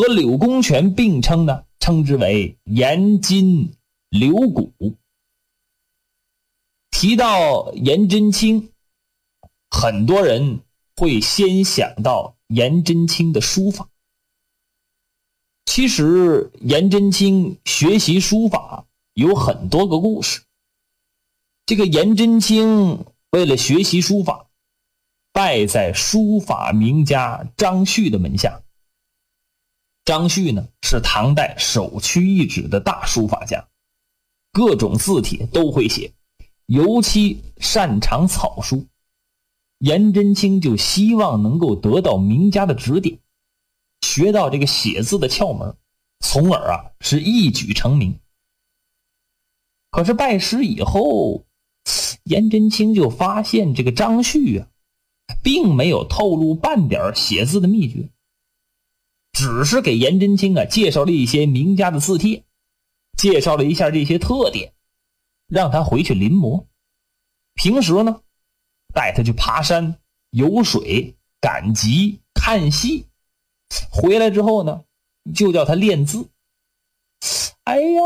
和柳公权并称呢，称之为颜金柳骨。提到颜真卿，很多人会先想到颜真卿的书法。其实颜真卿学习书法有很多个故事。这个颜真卿为了学习书法，拜在书法名家张旭的门下。张旭呢，是唐代首屈一指的大书法家，各种字体都会写，尤其擅长草书。颜真卿就希望能够得到名家的指点，学到这个写字的窍门，从而是一举成名。可是拜师以后，颜真卿就发现这个张旭并没有透露半点写字的秘诀，只是给颜真卿介绍了一些名家的字帖，介绍了一下这些特点，让他回去临摹。平时呢，带他去爬山、游水、赶集、看戏，回来之后呢，就叫他练字。哎呀，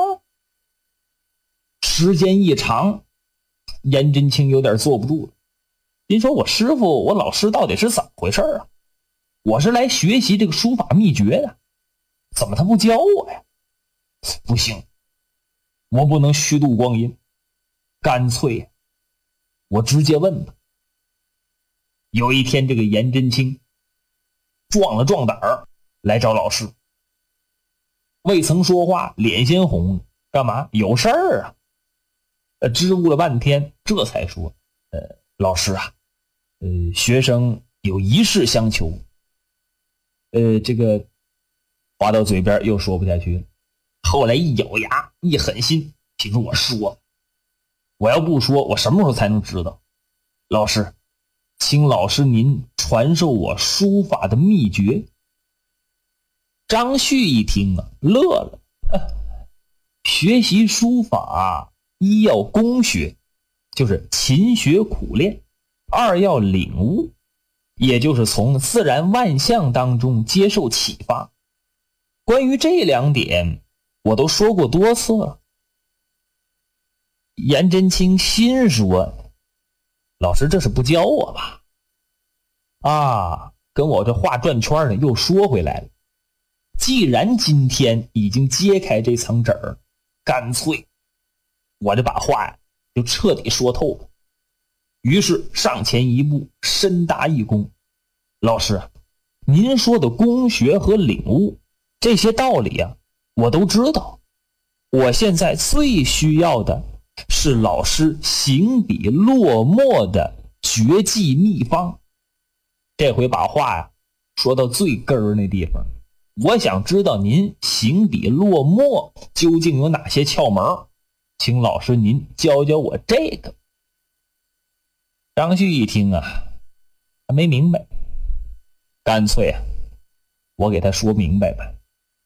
时间一长，颜真卿有点坐不住了。您说我师傅，我老师到底是怎么回事啊？我是来学习这个书法秘诀的，怎么他不教我呀？不行，我不能虚度光阴，干脆我直接问他。有一天，这个颜真卿壮了壮胆儿来找老师，未曾说话，脸先红了，干嘛？有事儿啊？支吾了半天，这才说：老师啊，学生有一事相求。这个话到嘴边又说不下去了。后来一咬牙，一狠心，听说我要不说，我什么时候才能知道？老师，请老师您传授我书法的秘诀。张旭一听乐了，学习书法一要攻学，就是勤学苦练；二要领悟，也就是从自然万象当中接受启发。关于这两点，我都说过多次了。颜真卿心说，老师这是不教我吧？跟我这话转圈呢，又说回来了。既然今天已经揭开这层纸儿，干脆我就把话就彻底说透了。于是上前一步，深答一躬：老师，您说的攻学和领悟这些道理我都知道。我现在最需要的是老师行笔落墨的绝技秘方。这回把话说到最根儿那地方，我想知道您行笔落墨究竟有哪些窍门，请老师您教教我这个。张旭一听他没明白，干脆我给他说明白吧。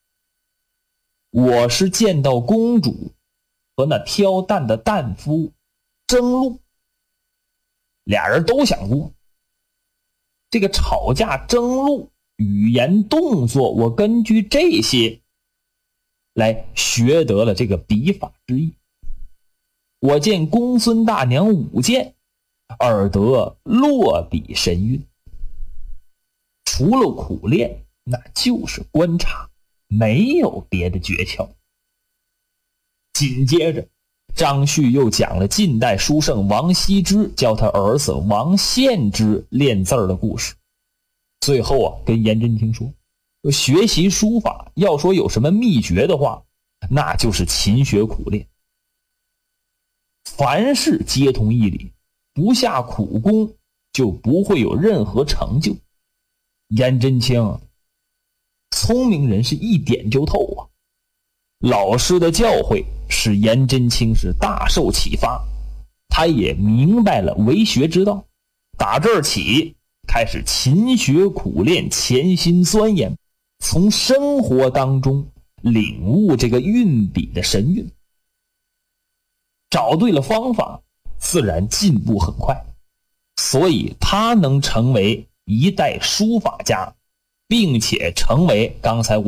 我是见到公主和那挑担的担夫争路，俩人都想过。这个吵架争路，语言动作，我根据这些来学得了这个笔法之意。我见公孙大娘舞剑，耳得落笔神韵。除了苦练，那就是观察，没有别的诀窍。紧接着张旭又讲了近代书圣王羲之教他儿子王献之练字的故事。最后跟颜真卿说，学习书法要说有什么秘诀的话，那就是勤学苦练。凡事皆同一理，不下苦功就不会有任何成就。颜真卿聪明人是一点就透老师的教诲使颜真卿是大受启发，他也明白了为学之道。打这儿起开始勤学苦练，潜心钻研，从生活当中领悟这个运笔的神韵。找对了方法，自然进步很快，所以他能成为一代书法家，并且成为刚才